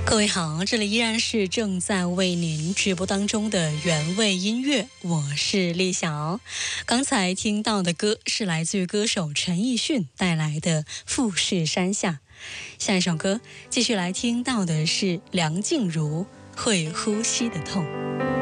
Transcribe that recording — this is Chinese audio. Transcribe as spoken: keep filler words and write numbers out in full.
各位好，这里依然是正在为您直播当中的原味音乐，我是丽晓。刚才听到的歌是来自于歌手陈奕迅带来的《富士山下》。下一首歌继续来听到的是梁静茹《会呼吸的痛》。